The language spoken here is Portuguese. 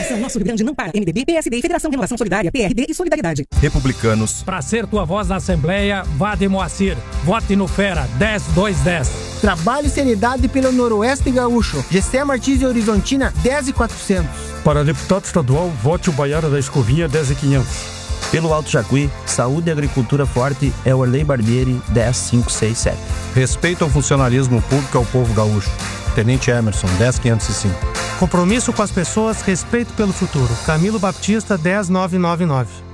Coligação Nosso Rio Grande não para. MDB, PSD, Federação Renovação Solidária, PRD e Solidariedade. Republicanos. Pra ser tua voz na Assembleia, vá de Moacir. Vote no Fera, 10210. Trabalho e seriedade pelo Noroeste Gaúcho. Gessé Martins e Horizontina, 10.400. Para deputado estadual, vote o Baiara da Escovinha, 10.500. Pelo Alto Jacuí, saúde e agricultura forte é o Orley Barbieri, 10567. Respeito ao funcionalismo público ao povo gaúcho. Tenente Emerson, 10505. Compromisso com as pessoas, respeito pelo futuro. Camilo Baptista, 10999.